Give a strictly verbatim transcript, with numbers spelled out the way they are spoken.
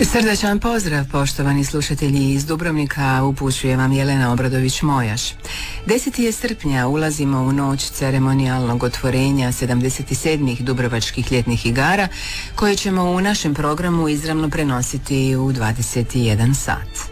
Srdačan pozdrav, poštovani slušatelji iz Dubrovnika, upućuje vam Jelena Obradović-Mojaš. deseti srpnja ulazimo u noć ceremonijalnog otvorenja sedamdeset sedmih Dubrovačkih ljetnih igara, koje ćemo u našem programu izravno prenositi u dvadeset jedan sat.